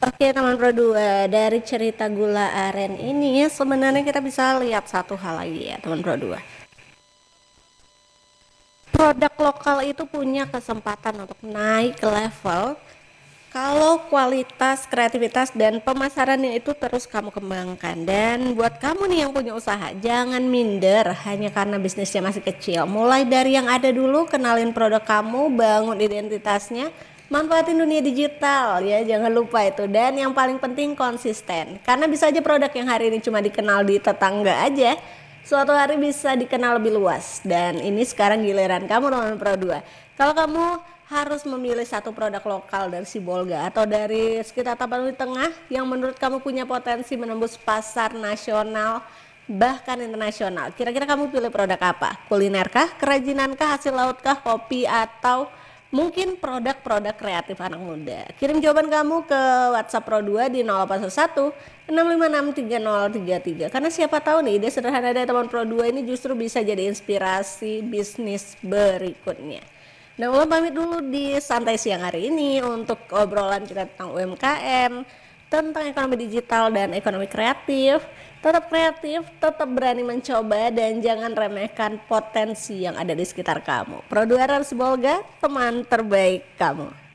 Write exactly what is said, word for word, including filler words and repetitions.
Oke teman Pro dua, dari cerita gula aren ini sebenarnya kita bisa lihat satu hal lagi ya teman Pro dua. Produk lokal itu punya kesempatan untuk naik ke level kalau kualitas, kreativitas, dan pemasarannya itu terus kamu kembangkan. Dan buat kamu nih yang punya usaha, jangan minder hanya karena bisnisnya masih kecil. Mulai dari yang ada dulu, kenalin produk kamu, bangun identitasnya, manfaatin dunia digital ya, jangan lupa itu. Dan yang paling penting konsisten. Karena bisa aja produk yang hari ini cuma dikenal di tetangga aja, suatu hari bisa dikenal lebih luas. Dan ini sekarang giliran kamu teman Pro dua. Kalau kamu harus memilih satu produk lokal dari Sibolga atau dari sekitar Tapanuli Tengah yang menurut kamu punya potensi menembus pasar nasional bahkan internasional, kira-kira kamu pilih produk apa? Kulinerkah, kerajinankah, hasil lautkah, kopi, atau mungkin produk-produk kreatif anak muda? Kirim jawaban kamu ke WhatsApp Pro dua di nol delapan satu enam lima enam tiga nol tiga tiga, karena siapa tahu nih ide sederhana dari teman Pro dua ini justru bisa jadi inspirasi bisnis berikutnya. Nah, ulun pamit dulu di santai siang hari ini untuk obrolan kita tentang U M K M, tentang ekonomi digital dan ekonomi kreatif. Tetap kreatif, tetap berani mencoba, dan jangan remehkan potensi yang ada di sekitar kamu. Pro dua Sibolga, teman terbaik kamu.